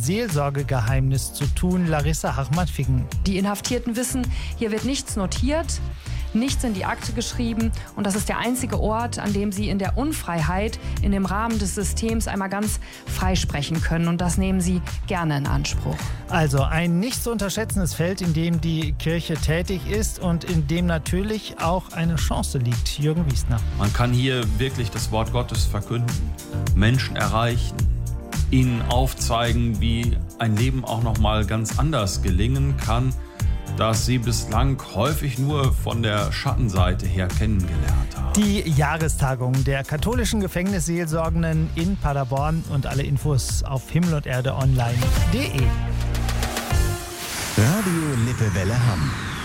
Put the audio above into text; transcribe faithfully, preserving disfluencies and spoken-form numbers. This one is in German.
Seelsorgegeheimnis zu tun. Larissa Hachmann-Figgen. Die Inhaftierten wissen, hier wird nichts notiert, nichts in die Akte geschrieben und das ist der einzige Ort, an dem sie in der Unfreiheit, in dem Rahmen des Systems einmal ganz frei sprechen können und das nehmen sie gerne in Anspruch. Also ein nicht zu unterschätzendes Feld, in dem die Kirche tätig ist und in dem natürlich auch eine Chance liegt. Jürgen Wiesner. Man kann hier wirklich das Wort Gottes verkünden, Menschen erreichen, ihnen aufzeigen, wie ein Leben auch noch mal ganz anders gelingen kann, das sie bislang häufig nur von der Schattenseite her kennengelernt haben. Die Jahrestagung der katholischen Gefängnisseelsorgenden in Paderborn und alle Infos auf himmel und erde online punkt de. Radio Lippewelle Hamm.